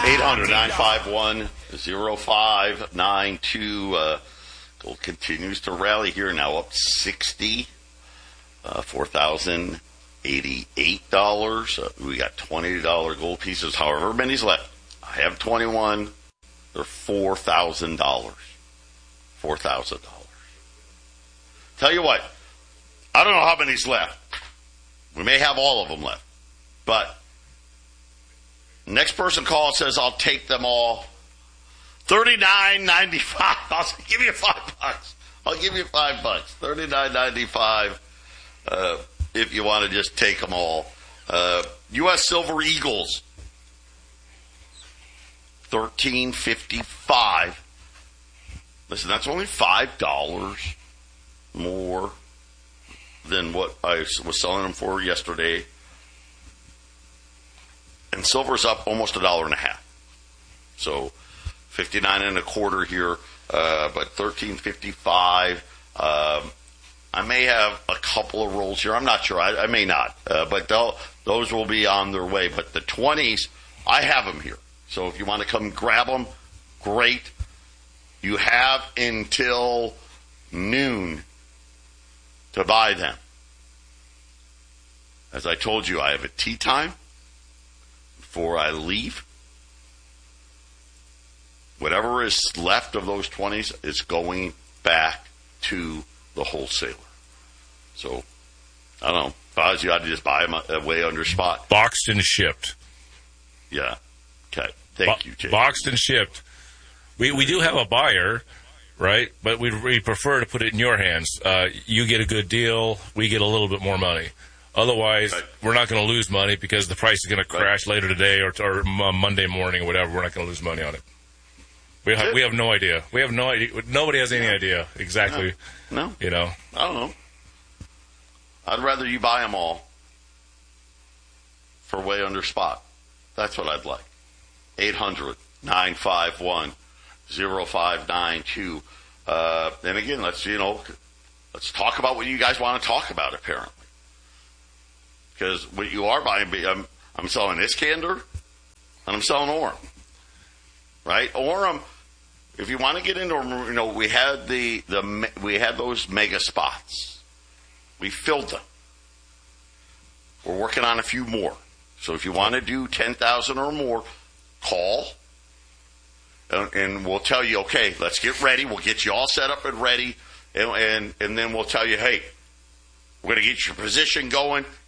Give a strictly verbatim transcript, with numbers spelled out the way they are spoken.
eight hundred, nine five one, oh five nine two. Uh, gold continues to rally here, now up sixty, uh, four thousand eighty-eight dollars. Uh, we got twenty dollars gold pieces, however many's left. I have twenty-one. They're four thousand dollars. four thousand dollars. Tell you what, I don't know how many's left. We may have all of them left. But next person calls says, I'll take them all. thirty-nine ninety-five. I'll give you five bucks. I'll give you five bucks. thirty-nine ninety-five. Uh, if you want to just take them all. Uh, U S Silver Eagles. thirteen fifty-five. Listen, that's only five dollars more than what I was selling them for yesterday. And silver's up almost a dollar and a half. So fifty-nine and a quarter here, uh, but thirteen fifty-five. Um, I may have a couple of rolls here. I'm not sure. I, I may not. Uh, but those will be on their way. But the twenties, I have them here. So if you want to come grab them, great. You have until noon to buy them. As I told you, I have a tea time before I leave. Whatever is left of those twenties is going back to the wholesaler. So, I don't know. If I was you, I'd just buy them away under spot. Boxed and shipped. Yeah. Okay. Thank Bo- you, Jay. Boxed and shipped. We we do have a buyer, right? But we we prefer to put it in your hands. Uh, you get a good deal. We get a little bit more money. Otherwise, right. We're not going to lose money because the price is going to crash right. later today or, or Monday morning or whatever. We're not going to lose money on it. We have, we have no idea. We have no idea. Nobody has any no. idea exactly. No. no. You know. I don't know. I'd rather you buy them all for way under spot. That's what I'd like. eight hundred, nine five one, oh five nine two. Uh, and again, let's, you know, let's talk about what you guys want to talk about, apparently. Because what you are buying, I'm, I'm selling Iskander, and I'm selling Orem. Right? Orem, if you want to get into them, you know, we had the, the we had those mega spots. We filled them. We're working on a few more. So if you want to do ten thousand or more, call. And, and we'll tell you, okay, let's get ready. We'll get you all set up and ready. And, and, and then we'll tell you, hey, we're going to get your position going.